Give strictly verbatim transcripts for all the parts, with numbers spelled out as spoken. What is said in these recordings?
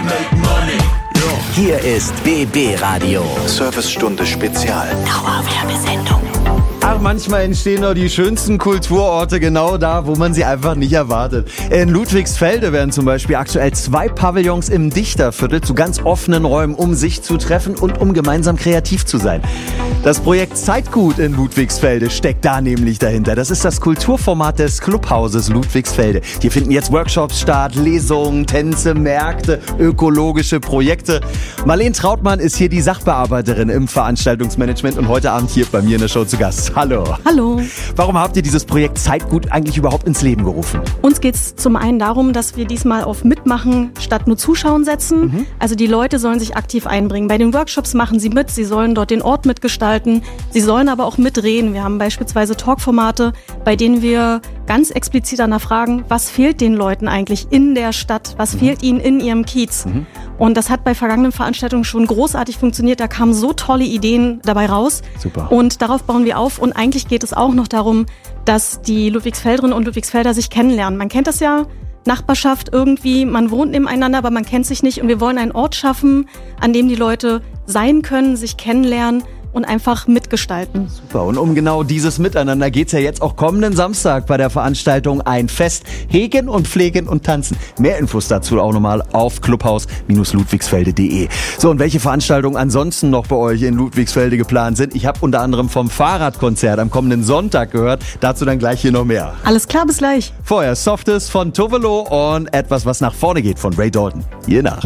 make money. Hier ist B B Radio. Servicestunde Spezial. Dauerwerbesendung. Ach, manchmal entstehen doch die schönsten Kulturorte genau da, wo man sie einfach nicht erwartet. In Ludwigsfelde werden zum Beispiel aktuell zwei Pavillons im Dichterviertel zu ganz offenen Räumen, um sich zu treffen und um gemeinsam kreativ zu sein. Das Projekt Zeitgut in Ludwigsfelde steckt da nämlich dahinter. Das ist das Kulturformat des Clubhauses Ludwigsfelde. Hier finden jetzt Workshops statt, Lesungen, Tänze, Märkte, ökologische Projekte. Marlene Trautmann ist hier die Sachbearbeiterin im Veranstaltungsmanagement und heute Abend hier bei mir in der Show zu Gast. Hallo. Hallo. Warum habt ihr dieses Projekt Zeitgut eigentlich überhaupt ins Leben gerufen? Uns geht es zum einen darum, dass wir diesmal auf Mitmachen statt nur Zuschauen setzen. Mhm. Also die Leute sollen sich aktiv einbringen. Bei den Workshops machen sie mit, sie sollen dort den Ort mitgestalten, sie sollen aber auch mitreden. Wir haben beispielsweise Talkformate, bei denen wir ganz explizit danach fragen, was fehlt den Leuten eigentlich in der Stadt, was mhm. fehlt ihnen in ihrem Kiez. Mhm. Und das hat bei vergangenen Veranstaltungen schon großartig funktioniert. Da kamen so tolle Ideen dabei raus. Super. Und darauf bauen wir auf. Und eigentlich geht es auch noch darum, dass die Ludwigsfelderinnen und Ludwigsfelder sich kennenlernen. Man kennt das ja, Nachbarschaft irgendwie, man wohnt nebeneinander, aber man kennt sich nicht. Und wir wollen einen Ort schaffen, an dem die Leute sein können, sich kennenlernen und einfach mitgestalten. Super. Und um genau dieses Miteinander geht's ja jetzt auch kommenden Samstag bei der Veranstaltung Ein Fest. Hegen und Pflegen und Tanzen. Mehr Infos dazu auch nochmal auf clubhaus ludwigsfelde punkt de. So, und welche Veranstaltungen ansonsten noch bei euch in Ludwigsfelde geplant sind? Ich habe unter anderem vom Fahrradkonzert am kommenden Sonntag gehört. Dazu dann gleich hier noch mehr. Alles klar, bis gleich. Vorher Softes von Tovelo und etwas, was nach vorne geht von Ray Dalton. Hier nach.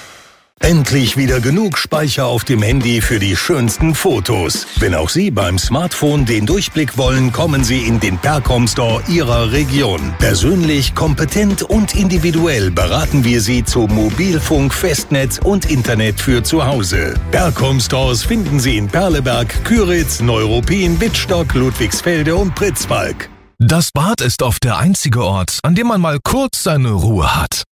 Endlich wieder genug Speicher auf dem Handy für die schönsten Fotos. Wenn auch Sie beim Smartphone den Durchblick wollen, kommen Sie in den Percom Store Ihrer Region. Persönlich, kompetent und individuell beraten wir Sie zu Mobilfunk, Festnetz und Internet für zu Hause. Percom Stores finden Sie in Perleberg, Küritz, Neuruppin, Wittstock, Ludwigsfelde und Pritzwalk. Das Bad ist oft der einzige Ort, an dem man mal kurz seine Ruhe hat.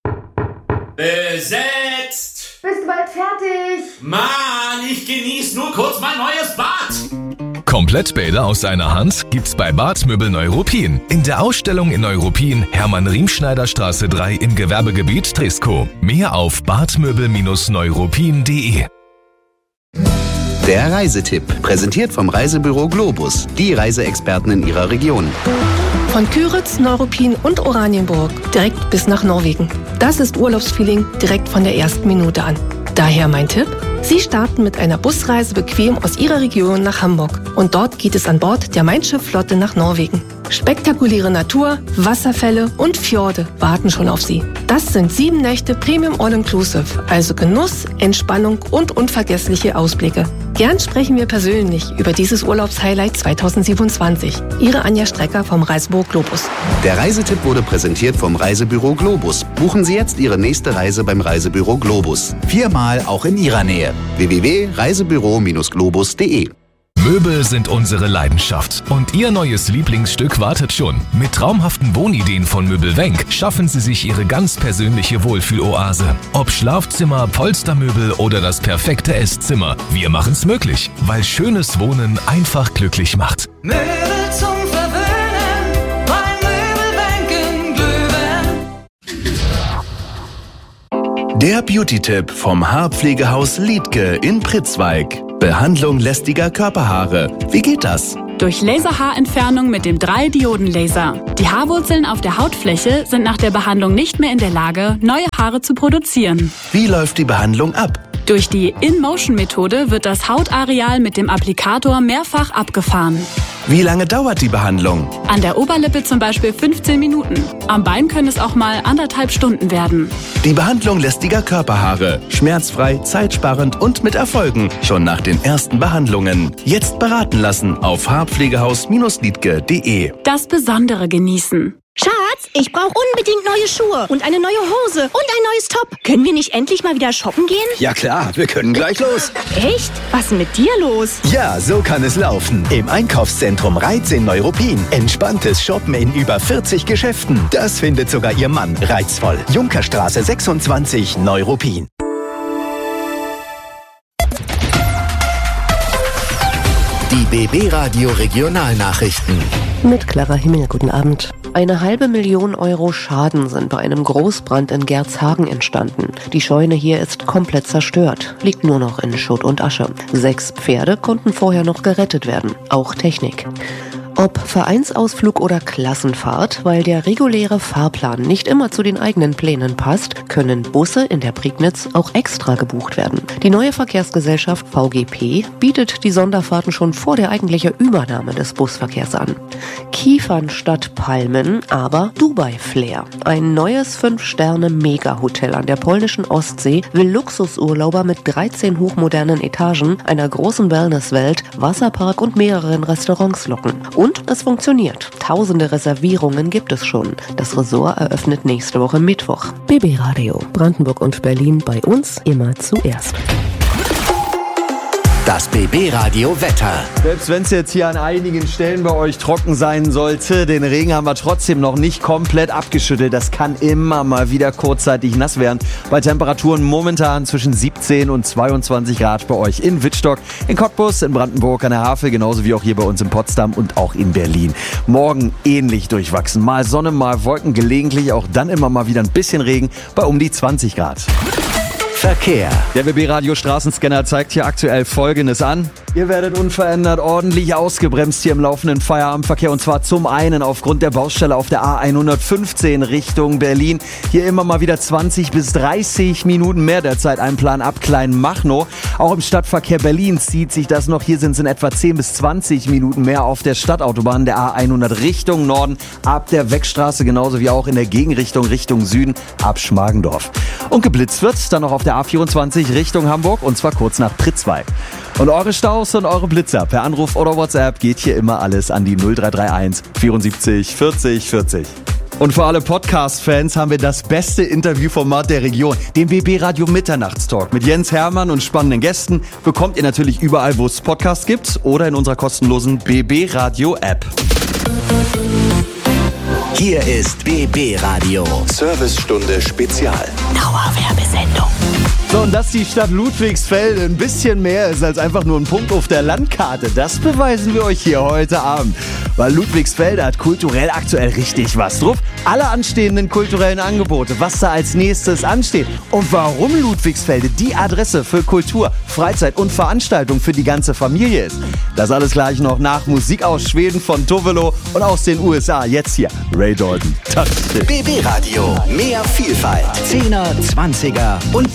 Besetzt! Bist du bald fertig? Mann, ich genieße nur kurz mein neues Bad. Komplettbäder aus einer Hand gibt's bei Badmöbel Neuruppin. In der Ausstellung in Neuruppin, Hermann-Riemschneider-Straße drei im Gewerbegebiet Treskow. Mehr auf badmöbel neuruppin punkt de. Der Reisetipp, präsentiert vom Reisebüro Globus, die Reiseexperten in Ihrer Region. Von Küritz, Neuruppin und Oranienburg direkt bis nach Norwegen. Das ist Urlaubsfeeling direkt von der ersten Minute an. Daher mein Tipp: Sie starten mit einer Busreise bequem aus Ihrer Region nach Hamburg. Und dort geht es an Bord der Mein Schiff-Flotte nach Norwegen. Spektakuläre Natur, Wasserfälle und Fjorde warten schon auf Sie. Das sind sieben Nächte Premium All-Inclusive, also Genuss, Entspannung und unvergessliche Ausblicke. Gern sprechen wir persönlich über dieses Urlaubshighlight zweitausendsiebenundzwanzig. Ihre Anja Strecker vom Reisebüro Globus. Der Reisetipp wurde präsentiert vom Reisebüro Globus. Buchen Sie jetzt Ihre nächste Reise beim Reisebüro Globus. Viermal auch in Ihrer Nähe. w w w punkt reisebüro globus punkt de. Möbel sind unsere Leidenschaft und Ihr neues Lieblingsstück wartet schon. Mit traumhaften Wohnideen von Möbel Wenk schaffen Sie sich Ihre ganz persönliche Wohlfühloase. Ob Schlafzimmer, Polstermöbel oder das perfekte Esszimmer, wir machen's möglich, weil schönes Wohnen einfach glücklich macht. Möbel zum Verwöhnen, bei Möbel Wenk in Glühwein. Der Beauty-Tipp vom Haarpflegehaus Liedtke in Pritzwalk. Behandlung lästiger Körperhaare. Wie geht das? Durch Laserhaarentfernung mit dem drei Dioden Laser. Die Haarwurzeln auf der Hautfläche sind nach der Behandlung nicht mehr in der Lage, neue Haare zu produzieren. Wie läuft die Behandlung ab? Durch die In-Motion-Methode wird das Hautareal mit dem Applikator mehrfach abgefahren. Wie lange dauert die Behandlung? An der Oberlippe zum Beispiel fünfzehn Minuten. Am Bein können es auch mal anderthalb Stunden werden. Die Behandlung lästiger Körperhaare. Schmerzfrei, zeitsparend und mit Erfolgen. Schon nach den ersten Behandlungen. Jetzt beraten lassen auf haarpflegehaus liedtke punkt de. Das Besondere genießen. Schatz, ich brauche unbedingt neue Schuhe und eine neue Hose und ein neues Top. Können wir nicht endlich mal wieder shoppen gehen? Ja klar, wir können gleich los. Echt? Was ist denn mit dir los? Ja, so kann es laufen. Im Einkaufszentrum Reiz in Neuruppin. Entspanntes Shoppen in über vierzig Geschäften. Das findet sogar Ihr Mann reizvoll. Junkerstraße sechsundzwanzig, Neuruppin. Die B B Radio Regionalnachrichten. Mit Clara Himmel, guten Abend. Eine halbe Million Euro Schaden sind bei einem Großbrand in Gerzhagen entstanden. Die Scheune hier ist komplett zerstört, liegt nur noch in Schutt und Asche. Sechs Pferde konnten vorher noch gerettet werden, auch Technik. Ob Vereinsausflug oder Klassenfahrt, weil der reguläre Fahrplan nicht immer zu den eigenen Plänen passt, können Busse in der Prignitz auch extra gebucht werden. Die neue Verkehrsgesellschaft V G P bietet die Sonderfahrten schon vor der eigentlichen Übernahme des Busverkehrs an. Kiefern statt Palmen, aber Dubai-Flair. Ein neues Fünf-Sterne-Mega-Hotel an der polnischen Ostsee will Luxusurlauber mit dreizehn hochmodernen Etagen, einer großen Wellnesswelt, Wasserpark und mehreren Restaurants locken. Und es funktioniert. Tausende Reservierungen gibt es schon. Das Ressort eröffnet nächste Woche Mittwoch. B B Radio, Brandenburg und Berlin, bei uns immer zuerst. Das B B-Radio Wetter. Selbst wenn es jetzt hier an einigen Stellen bei euch trocken sein sollte, den Regen haben wir trotzdem noch nicht komplett abgeschüttelt. Das kann immer mal wieder kurzzeitig nass werden. Bei Temperaturen momentan zwischen siebzehn und zweiundzwanzig Grad bei euch in Wittstock, in Cottbus, in Brandenburg an der Havel, genauso wie auch hier bei uns in Potsdam und auch in Berlin. Morgen ähnlich durchwachsen. Mal Sonne, mal Wolken, gelegentlich auch dann immer mal wieder ein bisschen Regen bei um die zwanzig Grad. Verkehr. Der B B-Radio Straßenscanner zeigt hier aktuell Folgendes an. Ihr werdet unverändert ordentlich ausgebremst hier im laufenden Feierabendverkehr, und zwar zum einen aufgrund der Baustelle auf der A hundertfünfzehn Richtung Berlin. Hier immer mal wieder zwanzig bis dreißig Minuten mehr derzeit Einplan ab Kleinmachnow. Auch im Stadtverkehr Berlin zieht sich das noch. Hier sind es in etwa zehn bis zwanzig Minuten mehr auf der Stadtautobahn der A hundert Richtung Norden ab der Weckstraße, genauso wie auch in der Gegenrichtung Richtung Süden ab Schmargendorf. Und geblitzt wird dann noch auf der A vierundzwanzig Richtung Hamburg, und zwar kurz nach Pritzwalk. Und eure Staus und eure Blitzer per Anruf oder WhatsApp geht hier immer alles an die null drei drei eins vierundsiebzig vierzig vierzig. Und für alle Podcast-Fans haben wir das beste Interviewformat der Region, den B B-Radio Mitternachtstalk. Mit Jens Hermann und spannenden Gästen bekommt ihr natürlich überall, wo es Podcasts gibt, oder in unserer kostenlosen B B-Radio-App. Hier ist B B-Radio. Servicestunde Spezial. Dauerwerbesendung. So, und dass die Stadt Ludwigsfelde ein bisschen mehr ist als einfach nur ein Punkt auf der Landkarte, das beweisen wir euch hier heute Abend. Weil Ludwigsfelde hat kulturell aktuell richtig was drauf. Alle anstehenden kulturellen Angebote, was da als nächstes ansteht und warum Ludwigsfelde die Adresse für Kultur, Freizeit und Veranstaltung für die ganze Familie ist. Das alles gleich noch nach Musik aus Schweden von Tovelo und aus den U S A. Jetzt hier Ray Dalton. B B-Radio, mehr Vielfalt. Zehner, Zwanziger und